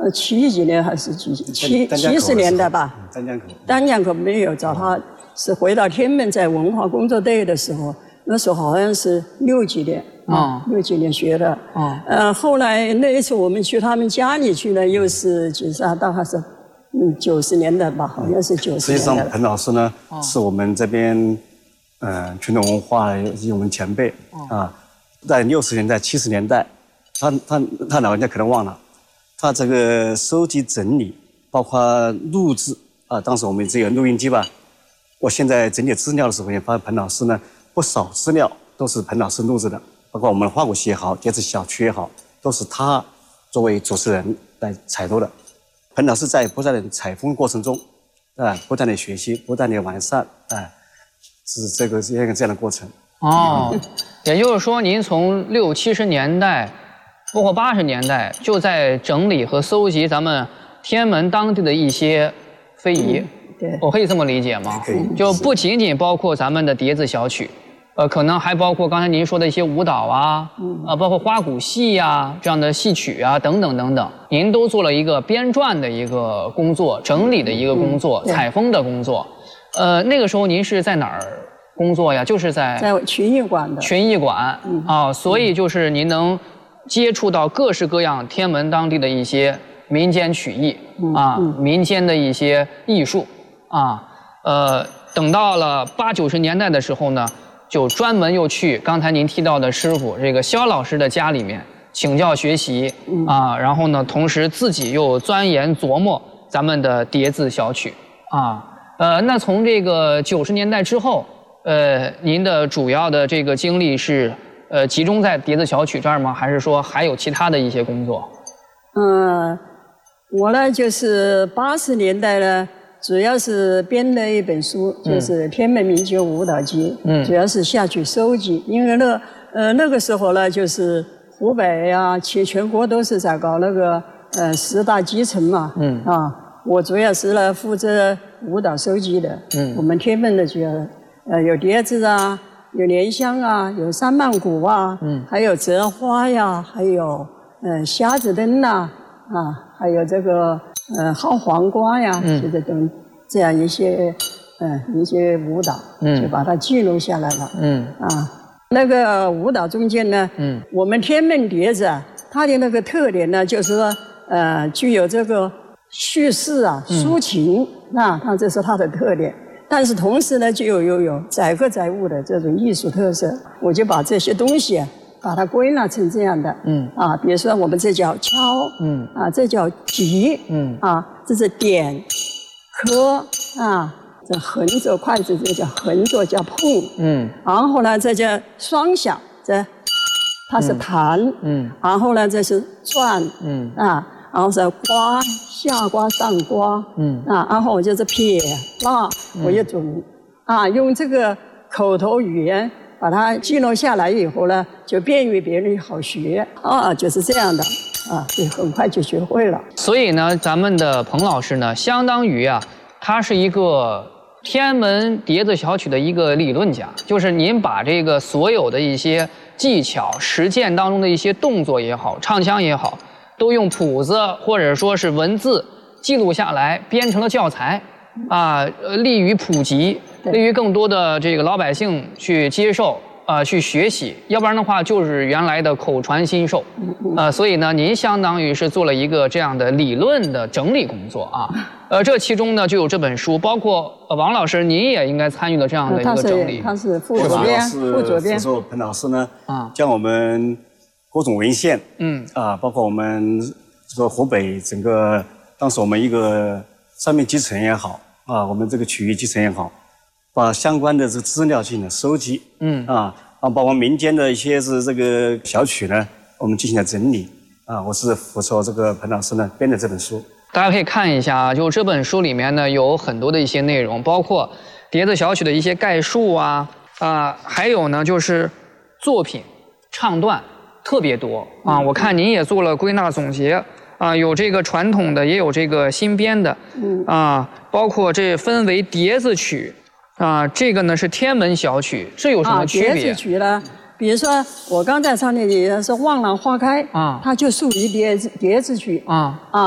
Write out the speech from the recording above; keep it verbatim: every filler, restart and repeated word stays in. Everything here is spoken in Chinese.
呃，七几年还是几七七十年代吧。 丹江口。 丹江口没有找他，是回到天门在文化工作队的时候，那时候好像是六几年啊，六几年学的。哦。呃，后来那一次我们去他们家里去呢，又是几十啊，大概是嗯九十年代吧，好像是九十年代。 实际上，彭老师呢，是我们这边呃传统文化以及我们前辈啊，在六十年代、七十年代，他他他老人家可能忘了。他这个收集整理，包括录制啊，当时我们只有录音机吧。我现在整理资料的时候，也发现彭老师呢，不少资料都是彭老师录制的，包括我们花鼓戏也好，碟子小曲也好，都是他作为主持人来采录的。彭老师在不断的采风过程中，啊，不断的学习，不断的完善，啊，是这个这样这样的过程。 哦，也就是说，您从六七十年代。包括八十年代就在整理和搜集咱们天安门当地的一些非遗， 嗯、对， 我可以这么理解吗？ 可以， 就不仅仅包括咱们的碟子小曲，呃，可能还包括刚才您说的一些舞蹈啊，嗯、啊，包括花鼓戏呀、啊、这样的戏曲啊等等等等，您都做了一个编撰的一个工作，整理的一个工作，嗯、采风的工作。呃，那个时候您是在哪儿工作呀？就是在在群艺馆的群艺馆、嗯、啊，所以就是您能接触到各式各样天安门当地的一些民间曲艺啊，嗯嗯、民间的一些艺术啊，呃，等到了八九十年代的时候呢，就专门又去刚才您提到的师傅这个肖老师的家里面请教学习啊，然后呢，同时自己又钻研琢磨咱们的碟子小曲啊，呃，那从这个九十年代之后，呃，您的主要的这个经历是。呃，集中在碟子小曲这儿吗？还是说还有其他的一些工作？ 嗯，我呢就是八十年代呢，主要是编了一本书，嗯、就是《天安门民间舞蹈集》，嗯，主要是下去收集。因为那呃那个时候呢，就是湖北啊，全全国都是在搞那个呃十大基层嘛，嗯啊，我主要是呢负责舞蹈收集的，嗯，我们天安门的主要呃有碟子啊。有莲香啊，有三曼鼓啊，嗯，还有折花呀，还有呃瞎子灯呐，啊，还有这个呃薅黄瓜呀，嗯，就这种这样一些嗯、呃、一些舞蹈，嗯，就把它记录下来了，嗯啊，那个舞蹈中间呢，嗯，我们天安门碟子啊，它的那个特点呢，就是说呃具有这个叙事啊、抒情，嗯、啊，它这是它的特点。但是同时呢，就有有有载歌载舞的这种艺术特色，我就把这些东西啊，把它归纳成这样的，嗯，啊，比如说我们这叫敲，嗯，啊，这叫击，嗯，啊，这是点、磕，啊，这横着筷子这叫横着叫碰，嗯，然后呢，这叫双响，这它是弹，嗯，然后呢，这是转，嗯，啊。然后是刮下刮上刮，嗯啊，然后我就是撇捺，我就准啊，用这个口头语言把它记录下来以后呢，就便于别人好学啊，就是这样的啊，就很快就学会了。 所以呢，咱们的彭老师呢，相当于啊，他是一个天安门碟子小曲的一个理论家，就是您把这个所有的一些技巧、实践当中的一些动作也好，唱腔也好。都用谱子或者说是文字记录下来，编成了教材，啊，呃，利于普及，利于更多的这个老百姓去接受，啊、呃，去学习。要不然的话，就是原来的口传心授，啊、呃，所以呢，您相当于是做了一个这样的理论的整理工作啊。呃，这其中呢就有这本书，包括呃王老师，您也应该参与了这样的一个整理， 他是副主编，副主编。 说彭老师呢，啊，将我们。各种文献，嗯啊，包括我们这个湖北整个当时我们一个上面基层也好啊，我们这个曲艺基层也好，把相关的这个资料进行了收集，嗯啊，啊，包括民间的一些是这个小曲呢，我们进行了整理啊，我是辅佐这个彭老师呢编的这本书。 大家可以看一下啊，就这本书里面呢有很多的一些内容，包括碟子小曲的一些概述啊啊，还有呢就是作品唱段。特别多啊！我看您也做了归纳总结啊，有这个传统的，也有这个新编的，啊，包括这分为碟子曲啊，这个呢是天安门小曲，这有什么区别？ 啊、碟子曲呢，比如说我刚才唱的也是《望兰花开》啊，它就属于碟子碟子曲啊啊。